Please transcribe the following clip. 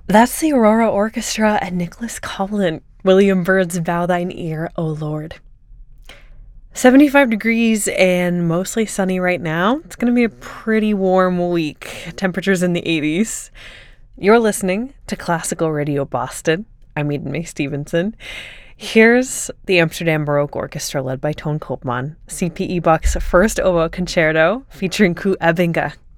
That's the Aurora Orchestra and Nicholas Collin. William Byrd's Bow Thine Ear, O Lord. 75 degrees and mostly sunny right now. It's going to be a pretty warm week. Temperatures in the 80s. You're listening to Classical Radio Boston. I'm Eden May Stevenson. Here's the Amsterdam Baroque Orchestra led by Toon Koopman, C.P. Bach's first oboe concerto featuring Koe Ebbinga.